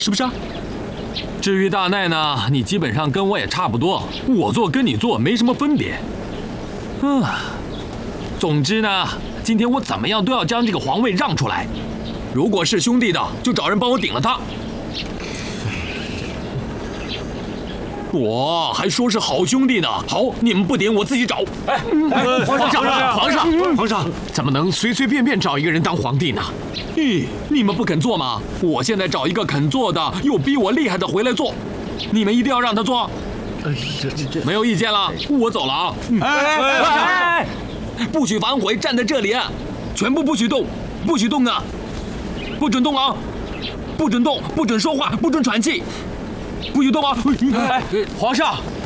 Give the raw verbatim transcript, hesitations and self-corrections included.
是不是啊？至于大奈呢，你基本上跟我也差不多，我做跟你做没什么分别。嗯，总之呢，今天我怎么样都要将这个皇位让出来。如果是兄弟的，就找人帮我顶了他。我还说是好兄弟呢。好，你们不顶，我自己找。哎， 皇上， 皇上， 皇上，怎么能随随便便找一个人当皇帝呢？ 咦，你们不肯做吗？我现在找一个肯做的，又比我厉害的回来做，你们一定要让他做。这这这，没有意见了，我走了啊！哎哎哎！不许反悔，站在这里，全部不许动，不许动啊！不准动啊！不准动，不准说话，不准喘气。不许动啊！ 哎，皇上，